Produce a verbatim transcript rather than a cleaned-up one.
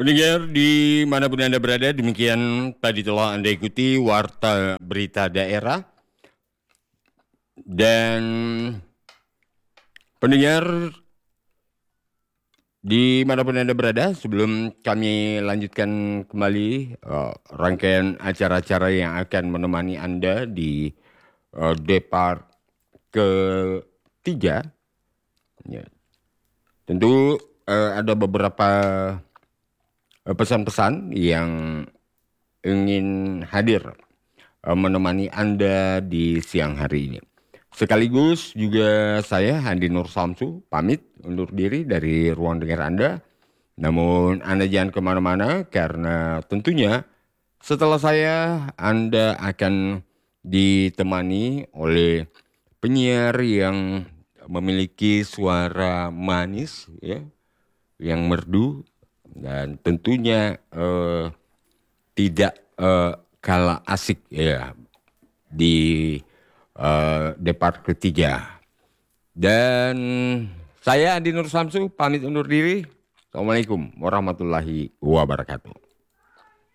Pendengar dimanapun Anda berada, demikian tadi telah Anda ikuti Warta Berita Daerah. Dan pendengar dimanapun Anda berada, sebelum kami lanjutkan kembali uh, rangkaian acara-acara yang akan menemani Anda di uh, Depart ketiga, ya, tentu uh, ada beberapa uh, pesan-pesan yang ingin hadir uh, menemani Anda di siang hari ini. Sekaligus juga saya Handi Nur Samsu pamit undur diri dari ruang dengar Anda. Namun Anda jangan kemana-mana karena tentunya setelah saya Anda akan ditemani oleh penyiar yang memiliki suara manis, ya, yang merdu dan tentunya eh, tidak eh, kalah asik ya di uh, Depart ketiga. Dan saya Andi Nur Samsu pamit undur diri. Assalamualaikum warahmatullahi wabarakatuh.